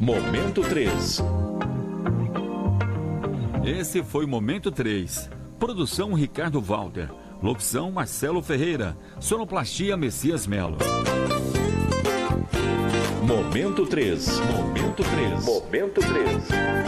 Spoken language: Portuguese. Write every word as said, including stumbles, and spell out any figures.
Momento três. Esse foi o Momento três. Produção Ricardo Walter. Locução Marcelo Ferreira. Sonoplastia Messias Melo. Momento três. Momento três. Momento três.